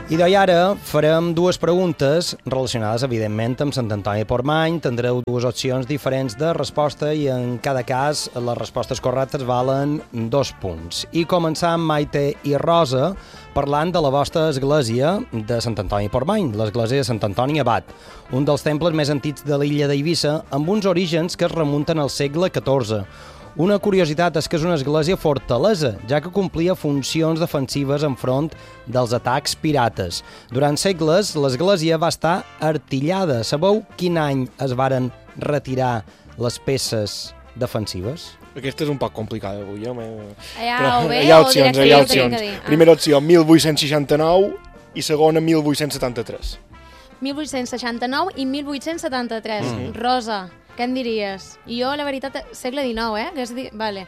I ara farem dues preguntes relacionades, evidentment, amb Sant Antoni de Portmany. Tindreu dues opcions diferents de resposta i en cada cas les respostes correctes valen 2 punts. I començam, Maite i Rosa, parlant de la vostra església de Sant Antoni de Portmany, l'església de Sant Antoni Abat, un dels temples més antics de l'illa d'Eivissa, amb uns orígens que es remunten al segle XIV. Una curiositat és que és una església fortalesa, ja que complia funcions defensives enfront dels atacs pirates. Durant segles, l'església va estar artillada. Sabeu quin any es varen retirar les peces defensives? Aquesta és un poc complicada avui, Hi ha opcions. Primera opció, 1869 i segona, 1873. 1869 i 1873. Rosa, què en diries? I jo, la veritat, segle XIX, Que és vale.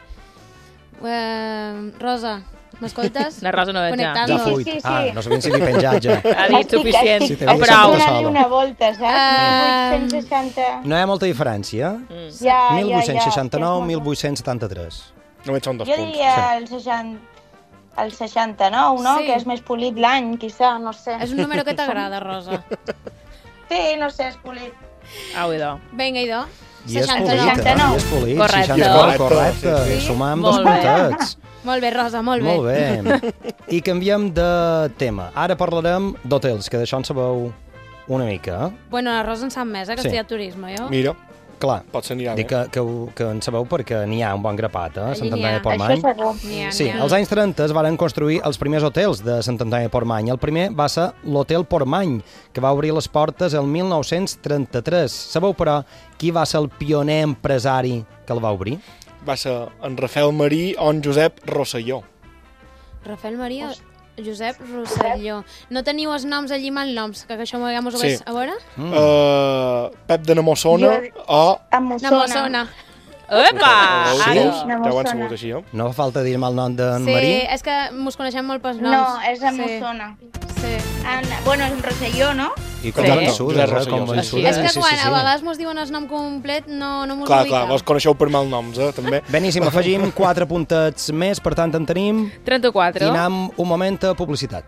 Rosa, m'escoltes? La Rosa no veig ja. Ja fuit. No sabien si li penjat ja. Ha dit suficient. Sí, O prou. Donant-li una volta, saps? 1860... No hi ha molta diferència. 1869, 1873. Només són 2 Jo punts. diria el 69, no? Sí. Que és més polit l'any, quizà, no sé. És un número que t'agrada, Rosa. Sí, no sé, és polit. Au, idò. Vinga, idò. I és 69. polit, Correcte. 69, correcte. Sí. I sumam Molt 2 bé. puntets. Molt bé, Rosa, molt bé. Molt bé. I canviem de tema. Ara parlarem d'hotels, que d'això en sabeu una mica. Bueno, la Rosa en sap més, que Sí. estudia turisme, jo. Mira, Clar, potser anirà dic bé. que en sabeu perquè n'hi ha un bon grapat, a Sant Antoni de Això Portmany. segur. Sí, als anys 30 es varen construir els primers hotels de Sant Antoni de Portmany. El primer va ser l'Hotel Portmany, que va obrir les portes el 1933. Sabeu, però, qui va ser el pioner empresari que el va obrir? Va ser en Rafael Marí o en Josep Rosselló. Rafael Maria, Josep Rosselló. No teniu els noms allí malnoms, que això m'ho Sí. ves a veure? Pep de Namossona o... A Namossona. Epa! Ja Ara. ho han sabut així, eh? No fa falta dir-me el nom d'en Sí, Marí? és que mos coneixem molt pels noms. No, és a Sí. Mossona. Sí. Bueno, és un Rosselló, no? I Sí. convençudes, Josep convençudes. Rosselló, És sí. que quan a vegades mos diuen el nom complet no mos Clar, ubica. vos coneixeu per malnoms, també. Beníssim, afegim 4 puntets més, per tant en tenim 34. i anem un moment a publicitat.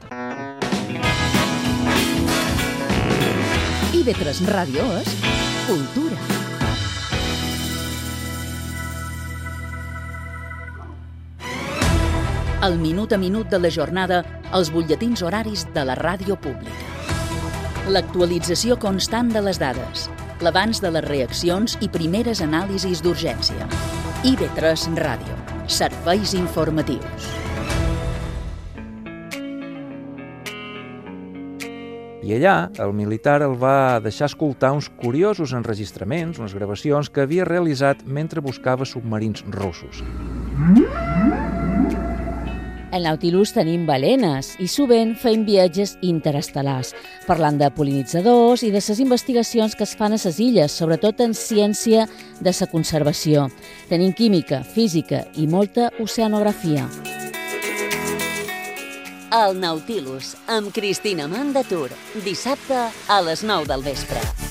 IB3 Ràdio és cultura. El minut a minut de la jornada, els butlletins horaris de la ràdio pública. L'actualització constant de les dades, l'abans de les reaccions i primeres anàlisis d'urgència. IB3 Ràdio. Serveis informatius. I allà, el militar el va deixar escoltar uns curiosos enregistraments, unes gravacions que havia realitzat mentre buscava submarins russos. Al Nautilus tenim balenes i sovint fem viatges interestel·lars, parlant de pol·linitzadors i de les investigacions que es fan a les illes, sobretot en ciència de la conservació. Tenim química, física i molta oceanografia. El Nautilus, amb Cristina Mandatur, dissabte a les 9 del vespre.